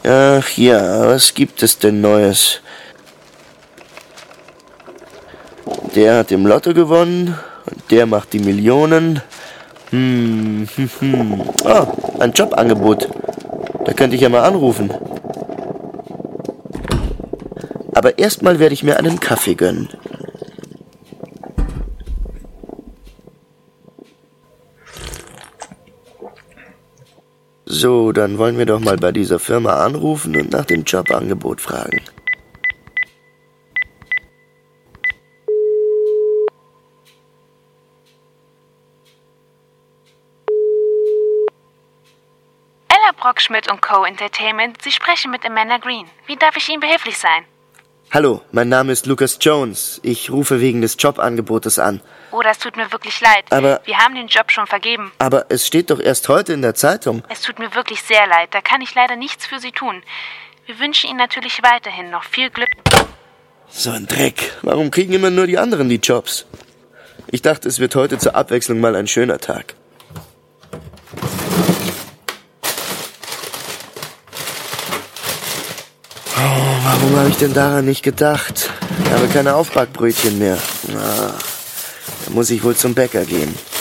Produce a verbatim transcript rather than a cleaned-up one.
Ach ja, was gibt es denn Neues? Der hat im Lotto gewonnen und der macht die Millionen. Hm, hm, hm. Oh, ein Jobangebot. Da könnte ich ja mal anrufen. Aber erstmal werde ich mir einen Kaffee gönnen. So, dann wollen wir doch mal bei dieser Firma anrufen und nach dem Jobangebot fragen. Ella Brockschmidt und Co. Entertainment, Sie sprechen mit Amanda Green. Wie darf ich Ihnen behilflich sein? Hallo, mein Name ist Lucas Jones. Ich rufe wegen des Jobangebotes an. Oh, das tut mir wirklich leid. Aber- Wir haben den Job schon vergeben. Aber es steht doch erst heute in der Zeitung. Es tut mir wirklich sehr leid. Da kann ich leider nichts für Sie tun. Wir wünschen Ihnen natürlich weiterhin noch viel Glück. So ein Dreck. Warum kriegen immer nur die anderen die Jobs? Ich dachte, es wird heute zur Abwechslung mal ein schöner Tag. Oh, warum habe ich denn daran nicht gedacht? Ich habe keine Aufbackbrötchen mehr. Na, da muss ich wohl zum Bäcker gehen.